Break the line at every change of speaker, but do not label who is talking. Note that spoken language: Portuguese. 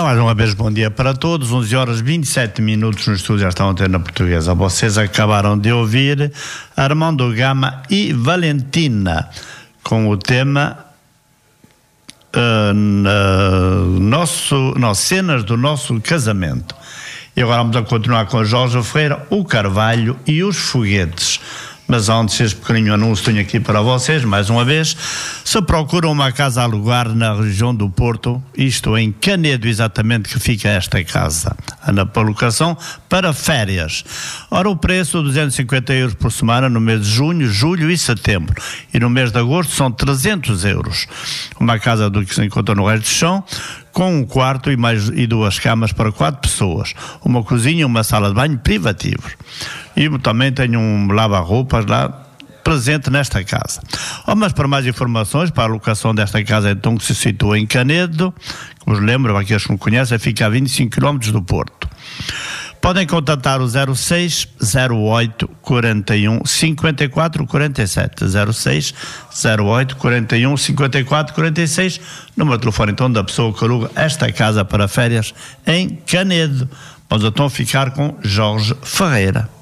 mais uma vez, bom dia para todos. 11h27 no estúdio já está a Antena Portuguesa. Vocês acabaram de ouvir Armando Gama e Valentina com o tema cenas do nosso casamento. E agora vamos a continuar com Jorge Ferreira, o Carvalho e os foguetes. Mas antes, este pequenino anúncio tenho aqui para vocês, mais uma vez. Se procuram uma casa a alugar na região do Porto, isto em Canedo exatamente que fica esta casa, na locação para férias. Ora, o preço, 250 euros por semana no mês de junho, julho e setembro. E no mês de agosto são 300 euros. Uma casa do que se encontra no resto do chão, com um quarto e 2 camas para 4 pessoas, uma cozinha e uma sala de banho privativos. E também tenho um lava-roupas lá presente nesta casa. Mas para mais informações, para a locação desta casa, então, que se situa em Canedo, como vos lembro, para aqueles que me conhecem, fica a 25 km do Porto. Podem contatar o 06 08 41 54 47, 06 08 41 54 46, número de telefone então da pessoa que aluga esta casa para férias em Canedo. Vamos então ficar com Jorge Ferreira.